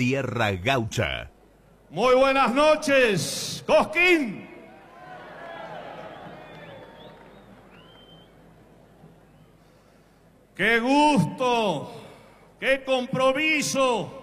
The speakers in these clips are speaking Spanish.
tierra gaucha. Muy buenas noches, Cosquín. ¡Qué gusto! ¡Qué compromiso!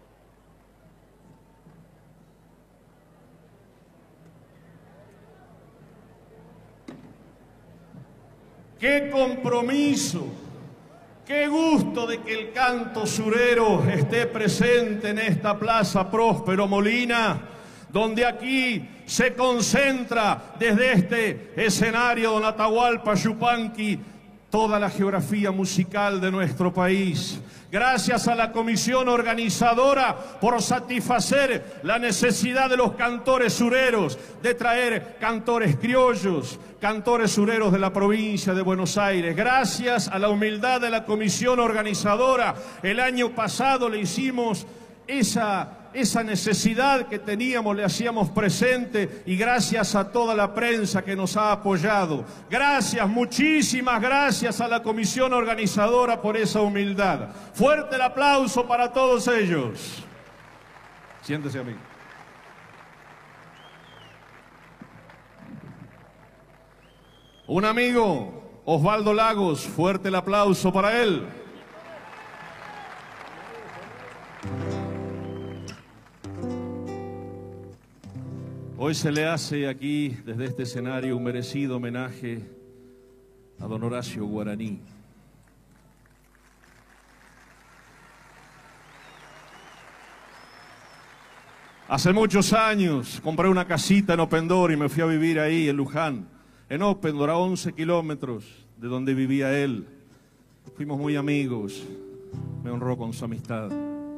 ¡Qué compromiso! ¡Qué gusto de que el canto surero esté presente en esta Plaza Próspero Molina, donde aquí se concentra desde este escenario Don Atahualpa Yupanqui toda la geografía musical de nuestro país. Gracias a la comisión organizadora por satisfacer la necesidad de los cantores sureros, de traer cantores criollos, cantores sureros de la provincia de Buenos Aires. Gracias a la humildad de la comisión organizadora, el año pasado le hicimos esa necesidad que teníamos, le hacíamos presente, y gracias a toda la prensa que nos ha apoyado. Gracias, muchísimas gracias a la comisión organizadora por esa humildad. Fuerte el aplauso para todos ellos. Siéntese, amigo. Un amigo, Osvaldo Lagos, fuerte el aplauso para él. Hoy se le hace aquí, desde este escenario, un merecido homenaje a don Horacio Guaraní. Hace muchos años compré una casita en Opendor y me fui a vivir ahí, en Luján. En Opendor, a 11 kilómetros de donde vivía él. Fuimos muy amigos, me honró con su amistad.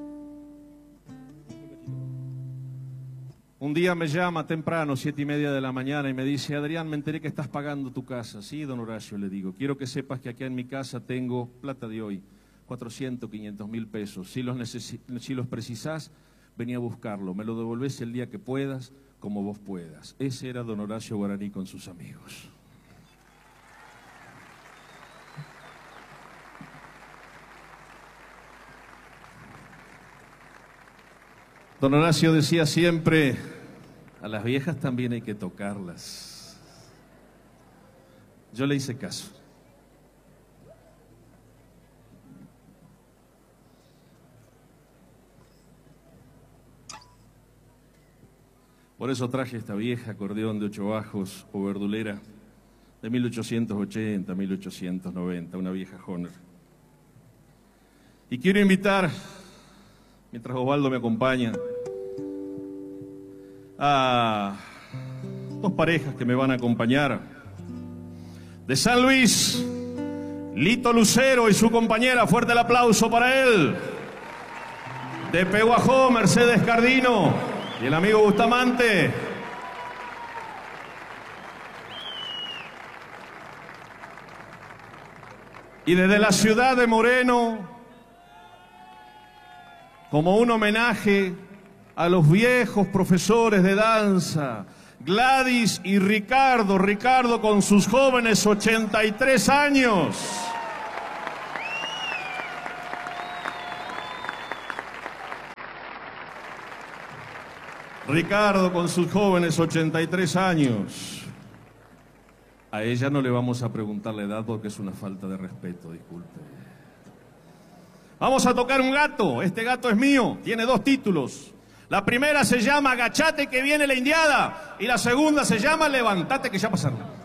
Un día me llama temprano, 7:30 de la mañana, y me dice: Adrián, me enteré que estás pagando tu casa. Sí, don Horacio, le digo, quiero que sepas que aquí en mi casa tengo plata de hoy, 400, 500 mil pesos. Si los precisás, vení a buscarlo. Me lo devolvés el día que puedas, como vos puedas. Ese era don Horacio Guaraní con sus amigos. Don Horacio decía siempre: a las viejas también hay que tocarlas. Yo le hice caso. Por eso traje esta vieja acordeón de 8 bajos o verdulera de 1880, 1890, una vieja Hohner. Y quiero invitar, mientras Osvaldo me acompaña, a dos parejas que me van a acompañar. De San Luis, Lito Lucero y su compañera, fuerte el aplauso para él. De Pehuajó, Mercedes Cardino y el amigo Bustamante. Y desde la ciudad de Moreno, como un homenaje a los viejos profesores de danza, Gladys y Ricardo, Ricardo con sus jóvenes 83 años. Ricardo con sus jóvenes 83 años. A ella no le vamos a preguntar la edad porque es una falta de respeto, disculpe. Vamos a tocar un gato, este gato es mío, tiene 2 títulos. La primera se llama Agachate que viene la indiada y la segunda se llama Levantate que ya pasaron.